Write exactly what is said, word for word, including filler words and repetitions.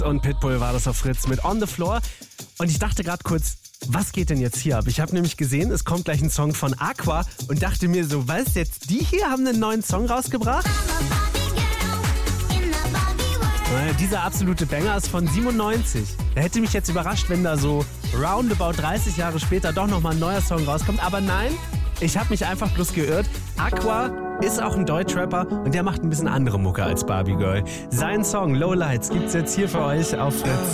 Und Pitbull war das auf Fritz mit On the Floor. Und ich dachte gerade kurz, was geht denn jetzt hier ab? Ich habe nämlich gesehen, es kommt gleich ein Song von Aqua und dachte mir so, was, jetzt die hier haben einen neuen Song rausgebracht? Naja, dieser absolute Banger ist von siebenundneunzig. Da hätte mich jetzt überrascht, wenn da so roundabout dreißig Jahre später doch nochmal ein neuer Song rauskommt. Aber nein, ich habe mich einfach bloß geirrt. Aqua ist auch ein Deutschrapper und der macht ein bisschen andere Mucke als Barbie Girl. Sein Song Lowlights gibt's jetzt hier für euch auf Fritz.